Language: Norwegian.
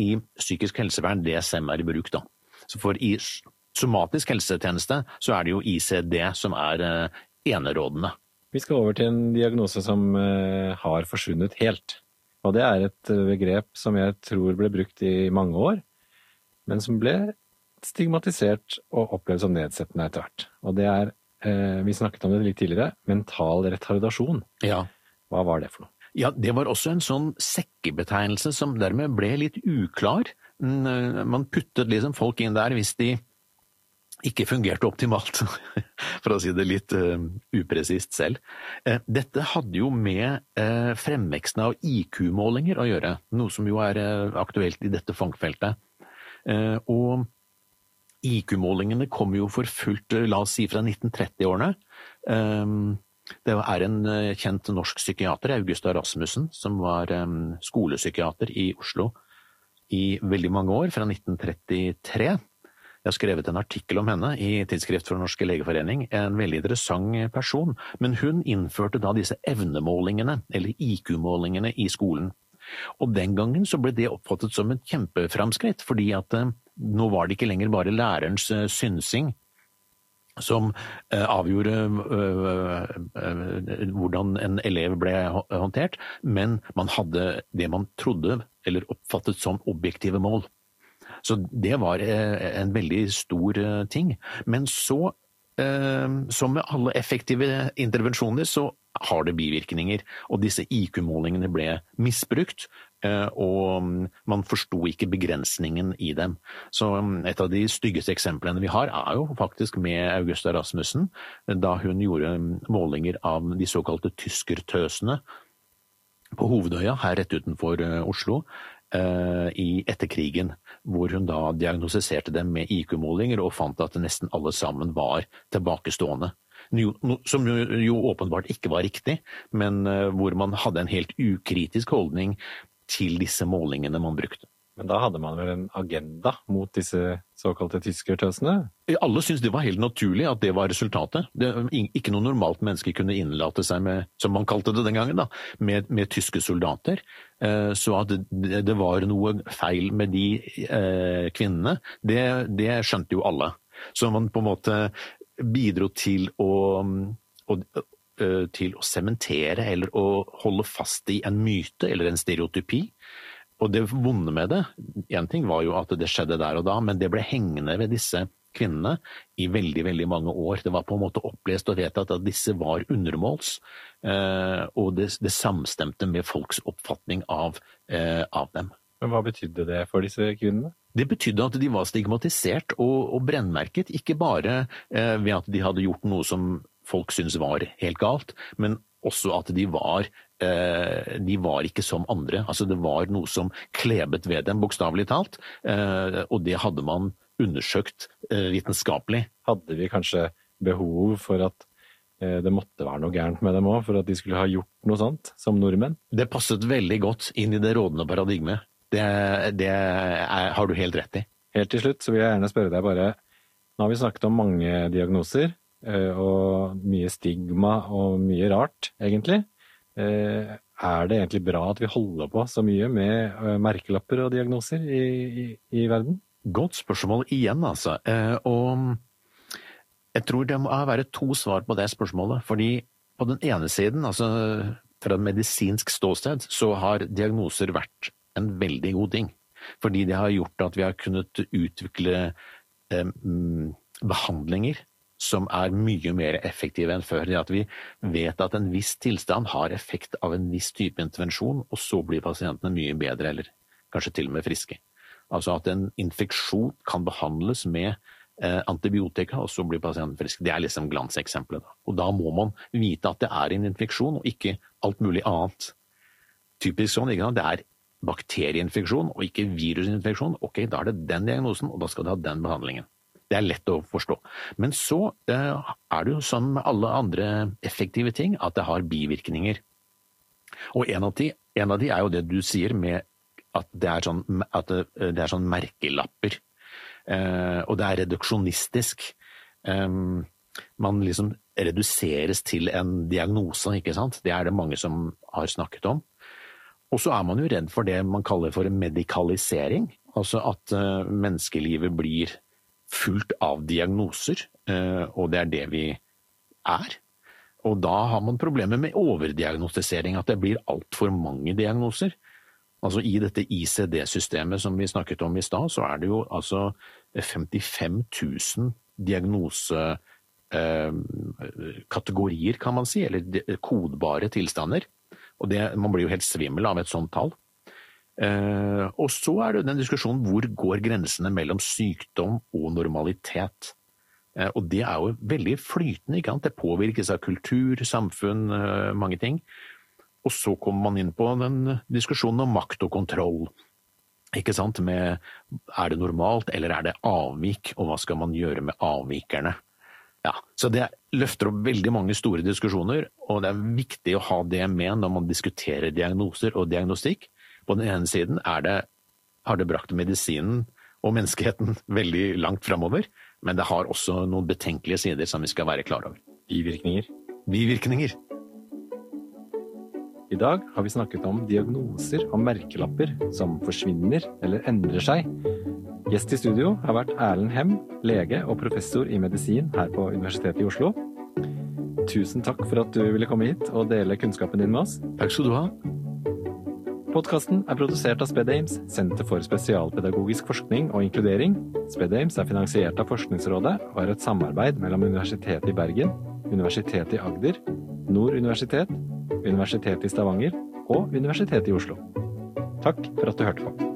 i psykisk helsevern DSM er i bruk da. Så for i somatisk helsetjeneste så er det jo ICD som er enerådende. Vi skal over til en diagnose som har forsvunnet helt. Og det er et begrep som jeg tror ble brukt i mange år, men som ble stigmatisert og opplevd som nedsettende etter hvert. Og det er, vi snakket om det litt tidligere, mental retardasjon. Ja. Hva var det for noe? Ja, det var også en sånn sekkebetegnelse som dermed ble litt uklar. Man puttet liksom folk inn der hvis de ikke fungerte optimalt, for å si det litt upresist selv. Dette hadde jo med fremveksten av IQ-målinger å gjøre, noe som jo er aktuelt i dette fagfeltet. Og IQ-målingene kom jo for fullt, la oss si fra 1930-årene. Det er en kjent norsk psykiater, Augusta Rasmussen, som var skolepsykiater i Oslo i veldig mange år, fra 1933. Jeg har skrevet en artikkel om henne i Tidsskrift for Norske Legeforening, en veldig interessant person, men hun innførte da disse evnemålingene, eller IQ-målingene i skolen. Og den gangen så ble det oppfattet som et kjempeframskritt, fordi at nå var det ikke lenger bare lærerens synsing som avgjorde hvordan en elev ble håndtert, men man hadde det man trodde eller oppfattet som objektive mål. Så det var en veldig stor ting. Men så, som med alle effektive intervensjoner, så har det bivirkninger. Og disse IQ-målingene ble misbrukt, og man forsto ikke begrensningen i dem. Så et av de styggeste eksemplene vi har er jo faktisk med Augusta Rasmussen, da hun gjorde målinger av de såkalte tyskertøsene på Hovedøya, her rett utenfor Oslo, i etterkrigen, hvor hun da diagnostiserte dem med IQ-målinger og fant at nesten alle sammen var tilbakestående. Som jo åpenbart ikke var riktig, men hvor man hadde en helt ukritisk holdning til disse målingene man brukte. Men da hadde man vel en agenda mot disse såkalte tyskertøsene? Alle syntes det var helt naturlig at det var resultatet. Ikke noe normalt menneske kunne innlate seg med, som man kalte det den gangen, da, med tyske soldater. Så at det var noe feil med de kvinnene, det skjønte jo alle. Så man på en måte bidro til å sementere eller å holde fast i en myte eller en stereotypi. Og det vonde med det, en ting var jo at det skjedde der og da, men det ble hengende ved disse kvinnene i veldig, veldig mange år. Det var på en måte opplest og vedtatt at disse var undermåls, og det samstemte med folks oppfatning av dem. Men hva betydde det for disse kvinnene? Det betydde at de var stigmatisert og brennmerket, ikke bare ved at de hadde gjort noe som folk syntes var helt galt, men også at de var ikke som andre. Altså det var noe som klebet ved dem, bokstavelig talt, og det hadde man undersøkt vitenskapelig. Hadde vi kanskje behov for at det måtte være noe gærent med dem også, for at de skulle ha gjort noe sånt som nordmenn? Det passet veldig godt inn i det rådende paradigmet. Det har du helt rett i. Helt til slutt så vil jeg gjerne spørre deg bare, nå har vi snakket om mange diagnoser, og mye stigma og mye rart, egentlig. Er det egentlig bra at vi holder på så mye med merkelapper og diagnoser i verden? Godt spørsmål igjen, altså. Og jeg tror det må være to svar på det spørsmålet, fordi på den ene siden, altså fra medisinsk ståsted, så har diagnoser vært en veldig god ting. Fordi det har gjort at vi har kunnet utvikle behandlinger som er mye mer effektive enn før. Det at vi vet at en viss tilstand har effekt av en viss type intervensjon, og så blir pasientene mye bedre, eller kanskje til og med friske. Altså at en infeksjon kan behandles med antibiotika, og så blir pasienten frisk. Det er liksom glanseksempelet. Og da må man vite at det er en infeksjon, og ikke alt mulig annet. Typisk sånn, ikke sant? Det er bakterieinfeksjon, og ikke virusinfeksjon. Ok, da er det den diagnosen, og da skal det ha den behandlingen. Det er lett å forstå. Men så er det jo sånn med alle andre effektive ting at det har bivirkninger. Og en av de er jo det du sier med at det er sånn merkelapper. Og det er reduksjonistisk. Man liksom reduseres til en diagnose, ikke sant? Det er det mange som har snakket om. Og så man jo redd for det man kaller for medikalisering, altså at menneskelivet blir fullt av diagnoser, og det det vi Og da har man problemer med overdiagnostisering, at det blir alt for mange diagnoser. Altså i dette ICD-systemet som vi snakket om i stad, så det jo altså 55 000 diagnosekategorier, kan man si, eller kodbare tilstander. Og man blir jo helt svimmel av et sånt tall. Og så det den diskusjonen, hvor går grensene mellom sykdom og normalitet? Og det jo veldig flytende, ikke sant? Det påvirkes av kultur, samfunn, mange ting. Og så kommer man inn på den diskusjonen om makt og kontroll. Ikke sant? Med, det normalt, eller det avvik, og hva skal man gjøre med avvikerne? Ja, så det løfter opp veldig mange store diskusjoner, og det viktig å ha det med når man diskuterer diagnoser og diagnostikk. På den ene siden har det brakt medisinen og menneskeheten veldig langt fremover, men det har også noen betenkelige sider som vi skal være klar over. Bivirkninger. I dag har vi snakket om diagnoser og merkelapper som forsvinner eller endrer seg. Gjest i studio har vært Erlend Hem, lege og professor i medisin her på Universitetet i Oslo. Tusen takk for at du ville komme hit og dele kunnskapen din med oss. Takk skal du ha. Podcasten produsert av SpedAIMS, Senter for spesialpedagogisk forskning og inkludering. SpedAIMS finansiert av Forskningsrådet og et samarbeid mellom Universitetet i Bergen, Universitetet i Agder, Nord Universitet, Universitetet i Stavanger og Universitetet i Oslo. Takk for at du hørte på.